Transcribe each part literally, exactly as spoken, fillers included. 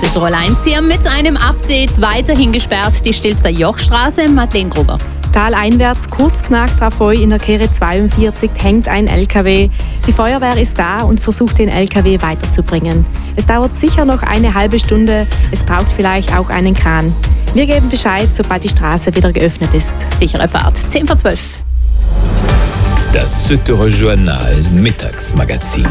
Südtirol eins. Sie haben mit einem Update weiterhin gesperrt die Stilfser Jochstraße. Madeleine Gruber. Taleinwärts, kurz nach Trafoi in der Kehre zweiundvierzig, hängt ein L K W. Die Feuerwehr ist da und versucht, den L K W weiterzubringen. Es dauert sicher noch eine halbe Stunde. Es braucht vielleicht auch einen Kran. Wir geben Bescheid, sobald die Straße wieder geöffnet ist. Sichere Fahrt. zehn vor zwölf. Das Südtirol Journal Mittagsmagazin.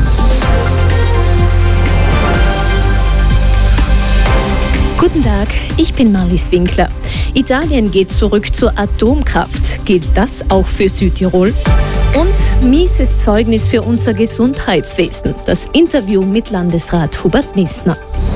Guten Tag, ich bin Marlies Winkler. Italien geht zurück zur Atomkraft. Gilt das auch für Südtirol? Und mieses Zeugnis für unser Gesundheitswesen. Das Interview mit Landesrat Hubert Messner.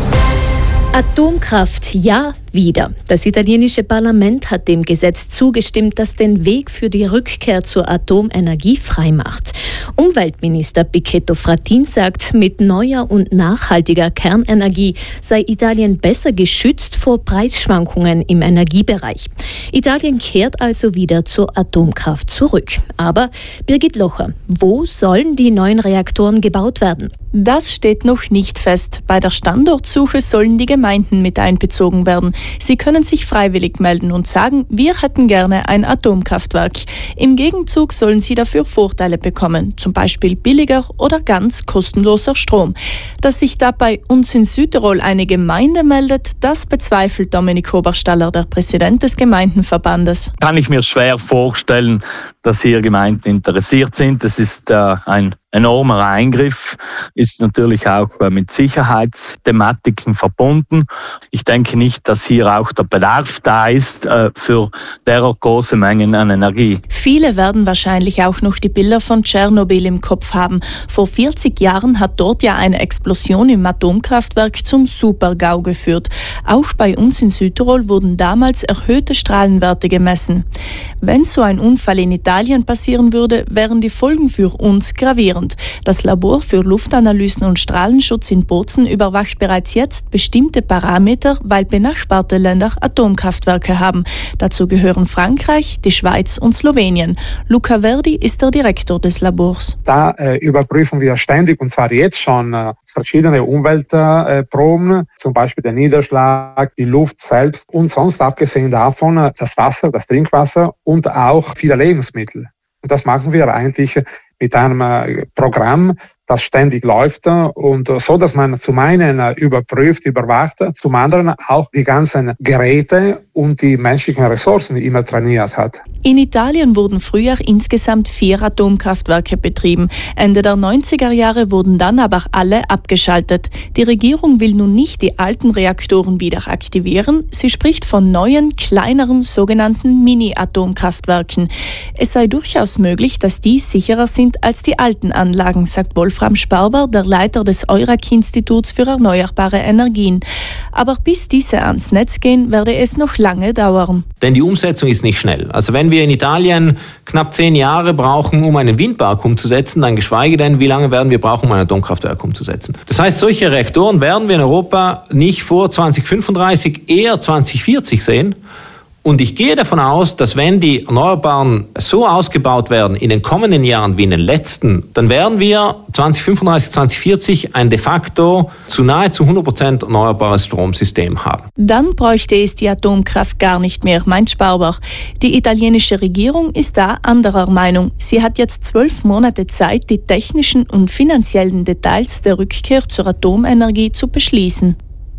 Atomkraft, ja, wieder. Das italienische Parlament hat dem Gesetz zugestimmt, das den Weg für die Rückkehr zur Atomenergie freimacht. Umweltminister Pichetto Fratin sagt, mit neuer und nachhaltiger Kernenergie sei Italien besser geschützt vor Preisschwankungen im Energiebereich. Italien kehrt also wieder zur Atomkraft zurück. Aber Birgit Locher, wo sollen die neuen Reaktoren gebaut werden? Das steht noch nicht fest. Bei der Standortsuche sollen die Gemeinden mit einbezogen werden. Sie können sich freiwillig melden und sagen, wir hätten gerne ein Atomkraftwerk. Im Gegenzug sollen sie dafür Vorteile bekommen, zum Beispiel billiger oder ganz kostenloser Strom. Dass sich da bei uns in Südtirol eine Gemeinde meldet, das bezweifelt Dominik Oberstaller, der Präsident des Gemeindenverbandes. Kann ich mir schwer vorstellen, dass hier Gemeinden interessiert sind. Das ist äh, ein enormer Eingriff, ist natürlich auch mit Sicherheitsthematiken verbunden. Ich denke nicht, dass hier auch der Bedarf da ist äh, für derart große Mengen an Energie. Viele werden wahrscheinlich auch noch die Bilder von Tschernobyl im Kopf haben. Vor vierzig Jahren hat dort ja eine Explosion im Atomkraftwerk zum Super-GAU geführt. Auch bei uns in Südtirol wurden damals erhöhte Strahlenwerte gemessen. Wenn so ein Unfall in Italien passieren würde, wären die Folgen für uns gravierend. Das Labor für Luftanalysen und Strahlenschutz in Bozen überwacht bereits jetzt bestimmte Parameter, weil benachbarte Länder Atomkraftwerke haben. Dazu gehören Frankreich, die Schweiz und Slowenien. Luca Verdi ist der Direktor des Labors. Da äh, überprüfen wir ständig, und zwar jetzt schon, äh, verschiedene Umweltproben, äh, zum Beispiel den Niederschlag, die Luft selbst und sonst abgesehen davon äh, das Wasser, das Trinkwasser und auch viele Lebensmittel. Und das machen wir eigentlich mit einem Programm, das ständig läuft und so, dass man zum einen überprüft, überwacht, zum anderen auch die ganzen Geräte und die menschlichen Ressourcen immer trainiert hat. In Italien wurden früher insgesamt vier Atomkraftwerke betrieben. Ende der neunziger Jahre wurden dann aber alle abgeschaltet. Die Regierung will nun nicht die alten Reaktoren wieder aktivieren. Sie spricht von neuen, kleineren, sogenannten Mini-Atomkraftwerken. Es sei durchaus möglich, dass die sicherer sind als die alten Anlagen, sagt Wolfram Sparber, der Leiter des Eurac-Instituts für erneuerbare Energien. Aber bis diese ans Netz gehen, werde es noch lange dauern. Denn die Umsetzung ist nicht schnell. Also wenn wir in Italien knapp zehn Jahre brauchen, um einen Windpark umzusetzen, dann geschweige denn, wie lange werden wir brauchen, um ein Atomkraftwerk umzusetzen. Das heißt, solche Reaktoren werden wir in Europa nicht vor zwanzig fünfunddreißig, eher zwanzig vierzig sehen. Und ich gehe davon aus, dass wenn die Erneuerbaren so ausgebaut werden in den kommenden Jahren wie in den letzten, dann werden wir zwanzig fünfunddreißig, zwanzig vierzig ein de facto zu nahezu hundert Prozent erneuerbares Stromsystem haben. Dann bräuchte es die Atomkraft gar nicht mehr, meint Sparber. Die italienische Regierung ist da anderer Meinung. Sie hat jetzt zwölf Monate Zeit, die technischen und finanziellen Details der Rückkehr zur Atomenergie zu beschließen.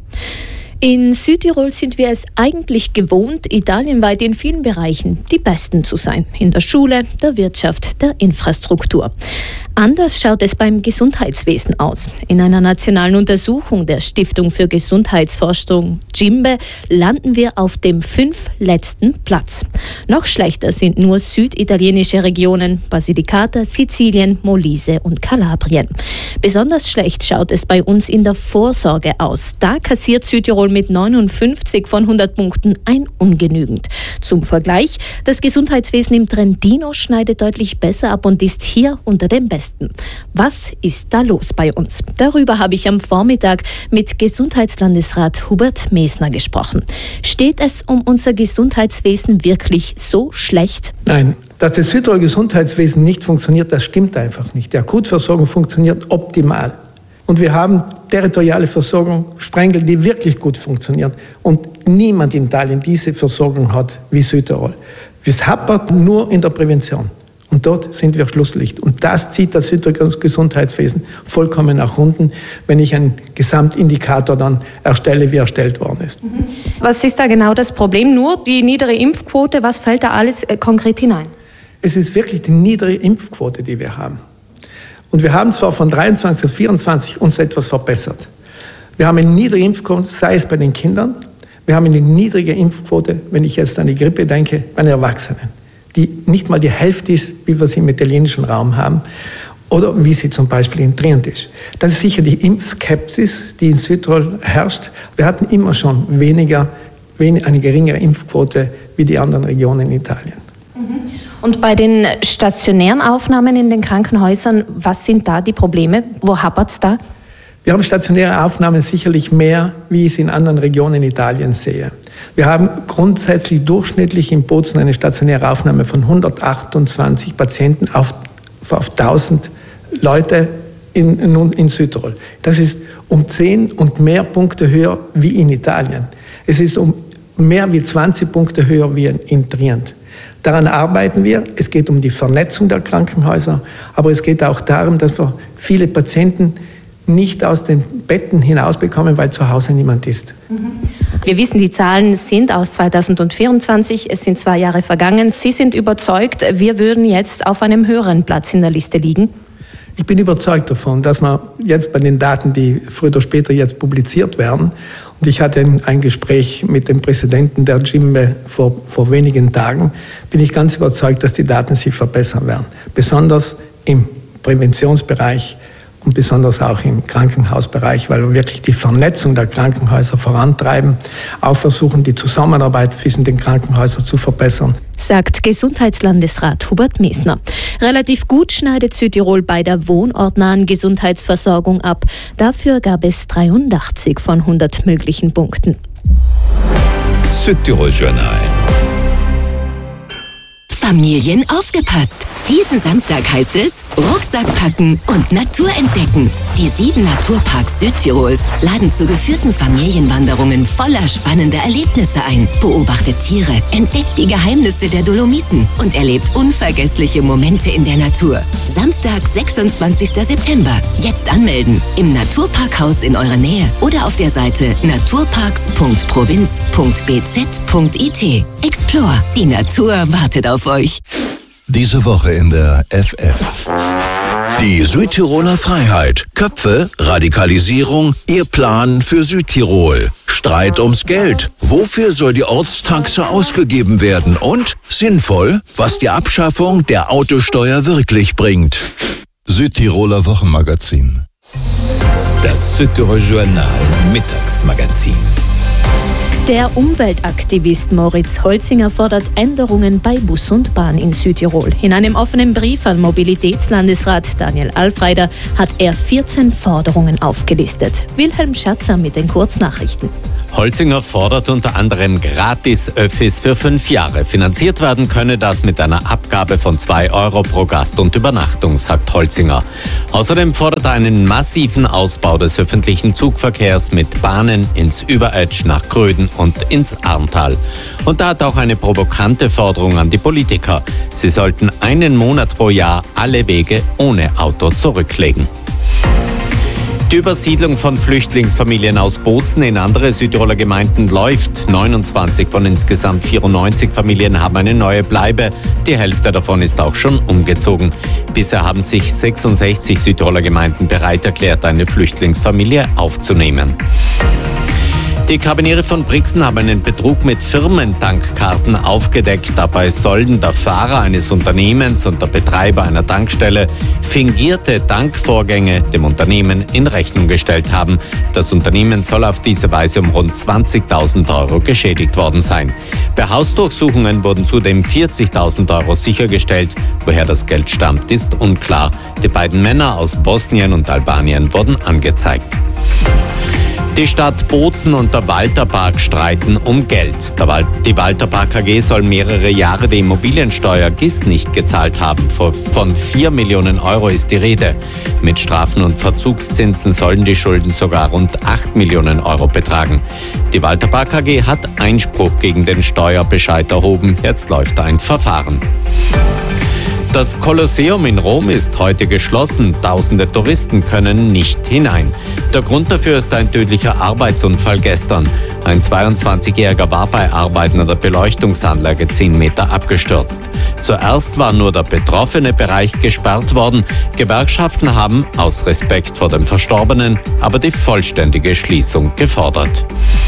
In Südtirol sind wir es eigentlich gewohnt, italienweit in vielen Bereichen die Besten zu sein. In der Schule, der Wirtschaft, der Infrastruktur. Anders schaut es beim Gesundheitswesen aus. In einer nationalen Untersuchung der Stiftung für Gesundheitsforschung Gimbe landen wir auf dem fünftletzten Platz. Noch schlechter sind nur süditalienische Regionen, Basilicata, Sizilien, Molise und Kalabrien. Besonders schlecht schaut es bei uns in der Vorsorge aus. Da kassiert Südtirol mit neunundfünfzig von hundert Punkten ein ungenügend. Zum Vergleich, das Gesundheitswesen im Trentino schneidet deutlich besser ab und ist hier unter den Besten. Was ist da los bei uns? Darüber habe ich am Vormittag mit Gesundheitslandesrat Hubert Messner gesprochen. Steht es um unser Gesundheitswesen wirklich so schlecht? Nein, dass das Südtirol Gesundheitswesen nicht funktioniert, das stimmt einfach nicht. Die Akutversorgung funktioniert optimal. Und wir haben territoriale Versorgung, Sprengel, die wirklich gut funktionieren. Und niemand in Italien diese Versorgung hat wie Südtirol. Es hapert nur in der Prävention. Und dort sind wir Schlusslicht. Und das zieht das Südtiroler Gesundheitswesen vollkommen nach unten, wenn ich einen Gesamtindikator dann erstelle, wie erstellt worden ist. Was ist da genau das Problem? Nur die niedere Impfquote, was fällt da alles äh, konkret hinein? Es ist wirklich die niedere Impfquote, die wir haben. Und wir haben zwar von dreiundzwanzig auf vierundzwanzig uns etwas verbessert. Wir haben eine niedrige Impfquote, sei es bei den Kindern. Wir haben eine niedrige Impfquote, wenn ich jetzt an die Grippe denke, bei den Erwachsenen, die nicht mal die Hälfte ist, wie wir sie im italienischen Raum haben oder wie sie zum Beispiel in Trient ist. Das ist sicher die Impfskepsis, die in Südtirol herrscht. Wir hatten immer schon weniger, eine geringere Impfquote wie die anderen Regionen in Italien. Und bei den stationären Aufnahmen in den Krankenhäusern, was sind da die Probleme? Wo hapert es da? Wir haben stationäre Aufnahmen sicherlich mehr, wie ich es in anderen Regionen Italiens sehe. Wir haben grundsätzlich durchschnittlich in Bozen eine stationäre Aufnahme von hundertachtundzwanzig Patienten auf, auf tausend Leute in, in, in Südtirol. Das ist um zehn und mehr Punkte höher wie in Italien. Es ist um mehr wie zwanzig Punkte höher wie in, in Trient. Daran arbeiten wir. Es geht um die Vernetzung der Krankenhäuser, aber es geht auch darum, dass wir viele Patienten nicht aus den Betten hinausbekommen, weil zu Hause niemand ist. Wir wissen, die Zahlen sind aus zweitausendvierundzwanzig. Es sind zwei Jahre vergangen. Sie sind überzeugt, wir würden jetzt auf einem höheren Platz in der Liste liegen? Ich bin überzeugt davon, dass man jetzt bei den Daten, die früher oder später jetzt publiziert werden, und ich hatte ein Gespräch mit dem Präsidenten der Gimbe vor, vor wenigen Tagen, bin ich ganz überzeugt, dass die Daten sich verbessern werden. Besonders im Präventionsbereich und besonders auch im Krankenhausbereich, weil wir wirklich die Vernetzung der Krankenhäuser vorantreiben, auch versuchen, die Zusammenarbeit zwischen den Krankenhäusern zu verbessern. Sagt Gesundheitslandesrat Hubert Mesner. Relativ gut schneidet Südtirol bei der wohnortnahen Gesundheitsversorgung ab. Dafür gab es dreiundachtzig von hundert möglichen Punkten. Südtirol Journal. Familien aufgepasst! Diesen Samstag heißt es Rucksack packen und Natur entdecken. Die sieben Naturparks Südtirols laden zu geführten Familienwanderungen voller spannender Erlebnisse ein. Beobachtet Tiere, entdeckt die Geheimnisse der Dolomiten und erlebt unvergessliche Momente in der Natur. Samstag, sechsundzwanzigster September. Jetzt anmelden im Naturparkhaus in eurer Nähe oder auf der Seite naturparks punkt provinz punkt b z punkt i t. Explore, die Natur wartet auf euch. Diese Woche in der F F. Die Südtiroler Freiheit. Köpfe, Radikalisierung, ihr Plan für Südtirol. Streit ums Geld. Wofür soll die Ortstaxe ausgegeben werden? Und sinnvoll, was die Abschaffung der Autosteuer wirklich bringt. Südtiroler Wochenmagazin. Das Südtirol Journal Mittagsmagazin. Der Umweltaktivist Moritz Holzinger fordert Änderungen bei Bus und Bahn in Südtirol. In einem offenen Brief an Mobilitätslandesrat Daniel Alfreider hat er vierzehn Forderungen aufgelistet. Wilhelm Schatzer mit den Kurznachrichten. Holzinger fordert unter anderem Gratis-Öffis für fünf Jahre. Finanziert werden könne das mit einer Abgabe von zwei Euro pro Gast und Übernachtung, sagt Holzinger. Außerdem fordert er einen massiven Ausbau des öffentlichen Zugverkehrs mit Bahnen ins Überetsch nach Gröden und ins Arntal. Und da hat auch eine provokante Forderung an die Politiker. Sie sollten einen Monat pro Jahr alle Wege ohne Auto zurücklegen. Die Übersiedlung von Flüchtlingsfamilien aus Bozen in andere Südtiroler Gemeinden läuft. neunundzwanzig von insgesamt vierundneunzig Familien haben eine neue Bleibe. Die Hälfte davon ist auch schon umgezogen. Bisher haben sich sechsundsechzig Südtiroler Gemeinden bereit erklärt, eine Flüchtlingsfamilie aufzunehmen. Die Karabiniere von Brixen haben einen Betrug mit Firmentankkarten aufgedeckt. Dabei sollen der Fahrer eines Unternehmens und der Betreiber einer Tankstelle fingierte Tankvorgänge dem Unternehmen in Rechnung gestellt haben. Das Unternehmen soll auf diese Weise um rund zwanzigtausend Euro geschädigt worden sein. Bei Hausdurchsuchungen wurden zudem vierzigtausend Euro sichergestellt. Woher das Geld stammt, ist unklar. Die beiden Männer aus Bosnien und Albanien wurden angezeigt. Die Stadt Bozen und der Walter Park streiten um Geld. Die Walter Park A G soll mehrere Jahre die Immobiliensteuer G I S nicht gezahlt haben. Von vier Millionen Euro ist die Rede. Mit Strafen und Verzugszinsen sollen die Schulden sogar rund acht Millionen Euro betragen. Die Walter Park A G hat Einspruch gegen den Steuerbescheid erhoben. Jetzt läuft ein Verfahren. Das Kolosseum in Rom ist heute geschlossen. Tausende Touristen können nicht hinein. Der Grund dafür ist ein tödlicher Arbeitsunfall gestern. Ein zweiundzwanzigjähriger war bei Arbeiten an der Beleuchtungsanlage zehn Meter abgestürzt. Zuerst war nur der betroffene Bereich gesperrt worden. Gewerkschaften haben aus Respekt vor dem Verstorbenen aber die vollständige Schließung gefordert.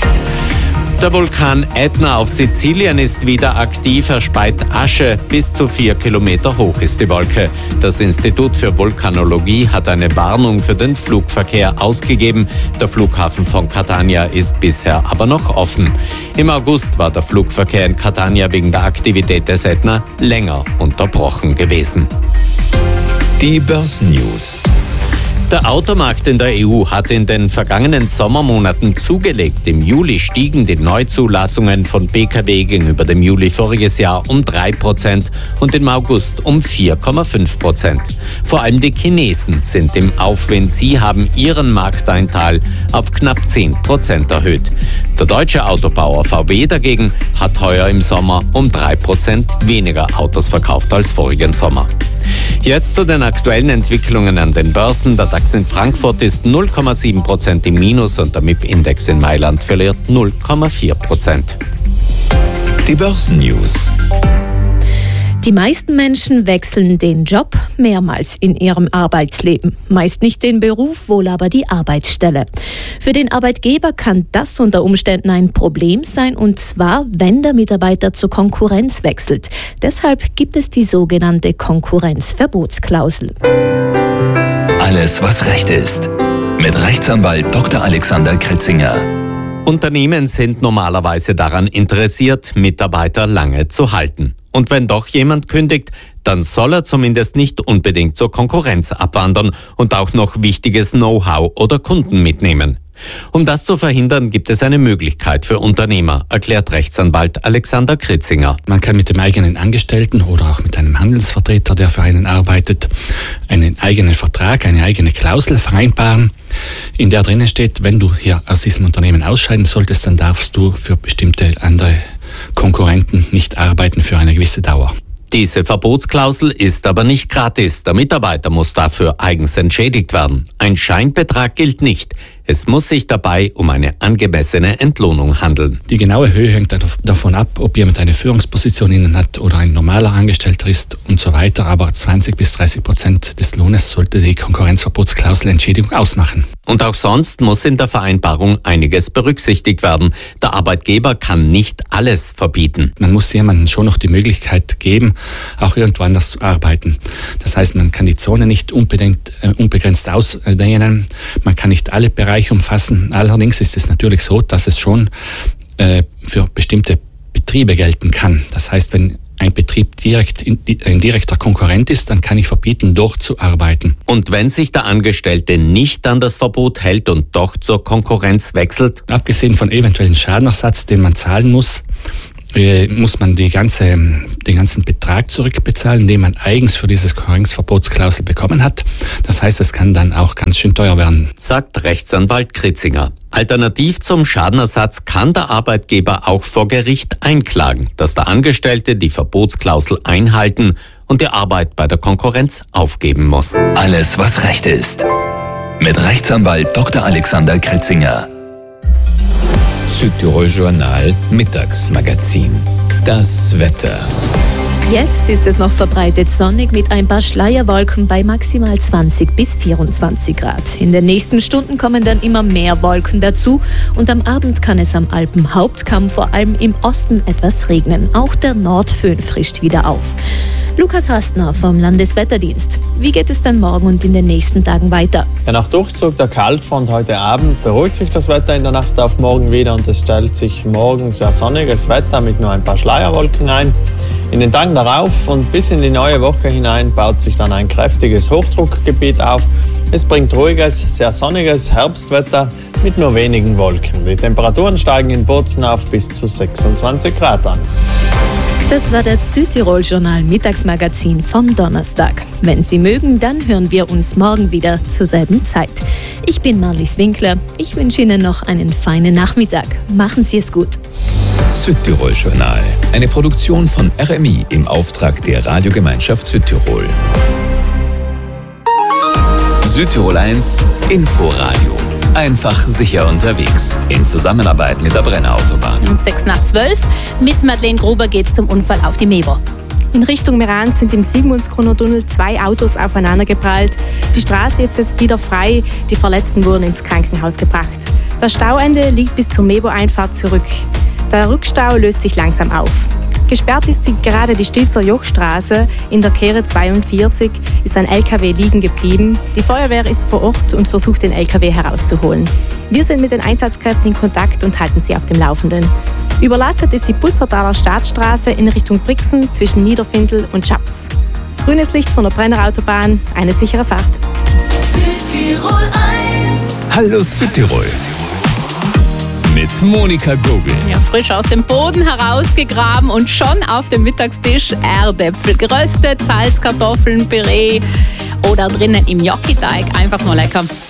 Der Vulkan Ätna auf Sizilien ist wieder aktiv, er speit Asche. Bis zu vier Kilometer hoch ist die Wolke. Das Institut für Vulkanologie hat eine Warnung für den Flugverkehr ausgegeben. Der Flughafen von Catania ist bisher aber noch offen. Im August war der Flugverkehr in Catania wegen der Aktivität des Ätna länger unterbrochen gewesen. Die Börsennews. Der Automarkt in der E U hat in den vergangenen Sommermonaten zugelegt. Im Juli stiegen die Neuzulassungen von P K W gegenüber dem Juli voriges Jahr um drei Prozent und im August um vier Komma fünf Prozent. Vor allem die Chinesen sind im Aufwind. Sie haben ihren Markteinteil auf knapp zehn Prozent erhöht. Der deutsche Autobauer V W dagegen hat heuer im Sommer um drei Prozent weniger Autos verkauft als vorigen Sommer. Jetzt zu den aktuellen Entwicklungen an den Börsen. Der DAX in Frankfurt ist null Komma sieben Prozent im Minus und der M I P-Index in Mailand verliert null Komma vier Prozent. Die Börsennews. Die meisten Menschen wechseln den Job mehrmals in ihrem Arbeitsleben. Meist nicht den Beruf, wohl aber die Arbeitsstelle. Für den Arbeitgeber kann das unter Umständen ein Problem sein, und zwar, wenn der Mitarbeiter zur Konkurrenz wechselt. Deshalb gibt es die sogenannte Konkurrenzverbotsklausel. Alles, was Recht ist. Mit Rechtsanwalt Doktor Alexander Kritzinger. Unternehmen sind normalerweise daran interessiert, Mitarbeiter lange zu halten. Und wenn doch jemand kündigt, dann soll er zumindest nicht unbedingt zur Konkurrenz abwandern und auch noch wichtiges Know-how oder Kunden mitnehmen. Um das zu verhindern, gibt es eine Möglichkeit für Unternehmer, erklärt Rechtsanwalt Alexander Kritzinger. Man kann mit dem eigenen Angestellten oder auch mit einem Handelsvertreter, der für einen arbeitet, einen eigenen Vertrag, eine eigene Klausel vereinbaren, in der drinnen steht, wenn du hier aus diesem Unternehmen ausscheiden solltest, dann darfst du für bestimmte andere Konkurrenten nicht arbeiten für eine gewisse Dauer. Diese Verbotsklausel ist aber nicht gratis. Der Mitarbeiter muss dafür eigens entschädigt werden. Ein Scheinbetrag gilt nicht. Es muss sich dabei um eine angemessene Entlohnung handeln. Die genaue Höhe hängt davon ab, ob jemand eine Führungsposition inne hat oder ein normaler Angestellter ist und so weiter. Aber zwanzig bis dreißig Prozent des Lohnes sollte die Konkurrenzverbotsklausel Entschädigung ausmachen. Und auch sonst muss in der Vereinbarung einiges berücksichtigt werden. Der Arbeitgeber kann nicht alles verbieten. Man muss jemandem schon noch die Möglichkeit geben, auch irgendwo anders zu arbeiten. Das heißt, man kann die Zone nicht unbedingt, äh, unbegrenzt ausdehnen. Man kann nicht alle Bereiche umfassen. Allerdings ist es natürlich so, dass es schon äh, für bestimmte Betriebe gelten kann. Das heißt, wenn ein Betrieb direkt in, ein direkter Konkurrent ist, dann kann ich verbieten, dort zu arbeiten. Und wenn sich der Angestellte nicht an das Verbot hält und doch zur Konkurrenz wechselt? Abgesehen von eventuellen Schadenersatz, den man zahlen muss, äh, muss man die ganze, den ganzen Betrag zurückbezahlen, den man eigens für dieses Konkurrenzverbotsklausel bekommen hat. Das heißt, es kann dann auch ganz schön teuer werden. Sagt Rechtsanwalt Kritzinger. Alternativ zum Schadenersatz kann der Arbeitgeber auch vor Gericht einklagen, dass der Angestellte die Verbotsklausel einhalten und die Arbeit bei der Konkurrenz aufgeben muss. Alles, was Recht ist. Mit Rechtsanwalt Doktor Alexander Kritzinger. Südtirol Journal Mittagsmagazin. Das Wetter. Jetzt ist es noch verbreitet sonnig mit ein paar Schleierwolken bei maximal zwanzig bis vierundzwanzig Grad. In den nächsten Stunden kommen dann immer mehr Wolken dazu und am Abend kann es am Alpenhauptkamm vor allem im Osten etwas regnen. Auch der Nordföhn frischt wieder auf. Lukas Rastner vom Landeswetterdienst. Wie geht es dann morgen und in den nächsten Tagen weiter? Ja, nach Durchzug der Kaltfront heute Abend beruhigt sich das Wetter in der Nacht auf morgen wieder und es stellt sich morgen sehr sonniges Wetter mit nur ein paar Schleierwolken ein. In den Tag darauf und bis in die neue Woche hinein baut sich dann ein kräftiges Hochdruckgebiet auf. Es bringt ruhiges, sehr sonniges Herbstwetter mit nur wenigen Wolken. Die Temperaturen steigen in Bozen auf bis zu sechsundzwanzig Grad an. Das war das Südtirol-Journal Mittagsmagazin vom Donnerstag. Wenn Sie mögen, dann hören wir uns morgen wieder zur selben Zeit. Ich bin Marlies Winkler. Ich wünsche Ihnen noch einen feinen Nachmittag. Machen Sie es gut. Südtirol-Journal. Eine Produktion von R M I im Auftrag der Radiogemeinschaft Südtirol. Südtirol eins Inforadio. Einfach sicher unterwegs. In Zusammenarbeit mit der Brenner Autobahn. Um sechs nach zwölf mit Madeleine Gruber geht's zum Unfall auf die Meber. In Richtung Meran sind im Sigmundskroner-Tunnel zwei Autos aufeinander geprallt. Die Straße ist jetzt wieder frei. Die Verletzten wurden ins Krankenhaus gebracht. Das Stauende liegt bis zur Meber-Einfahrt zurück. Der Rückstau löst sich langsam auf. Gesperrt ist gerade die Stilfser Jochstraße. In der Kehre zweiundvierzig ist ein L K W liegen geblieben. Die Feuerwehr ist vor Ort und versucht, den L K W herauszuholen. Wir sind mit den Einsatzkräften in Kontakt und halten sie auf dem Laufenden. Überlastet ist die Bussertaler Staatsstraße in Richtung Brixen zwischen Niederfindl und Schaps. Grünes Licht von der Brenner Autobahn, eine sichere Fahrt. Südtirol eins. Hallo Südtirol. Mit Monika Gogel. Ja, frisch aus dem Boden herausgegraben und schon auf dem Mittagstisch Erdäpfel geröstet, Salzkartoffeln, Püree oder drinnen im Gnocchi-Teig. Einfach nur lecker.